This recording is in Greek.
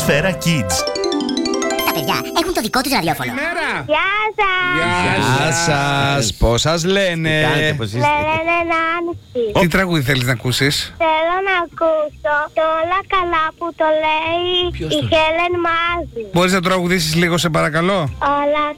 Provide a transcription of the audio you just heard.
Σφαίρα Kids. Τα παιδιά έχουν το δικό τους ραδιόφωνο. Γεια σας! Γεια σας! Πώς σας λένε? Λένε Νάνση. Τι τραγούδι θέλεις να ακούσεις? Θέλω να ακούσω το όλα καλά που το λέει η Χέλεν Μάζη. Μπορείς να τραγουδήσεις λίγο, σε παρακαλώ? Όλα